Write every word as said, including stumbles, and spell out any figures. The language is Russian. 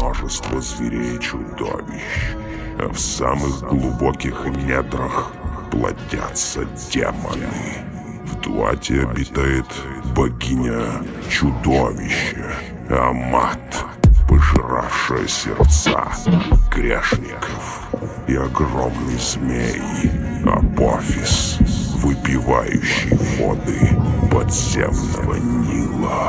множество зверей и чудовищ, а в самых глубоких недрах плодятся демоны. В Дуате обитает богиня-чудовище Амат, пожиравшая сердца грешников, и огромный змей Апофис, выпивающий воды подземного Нила.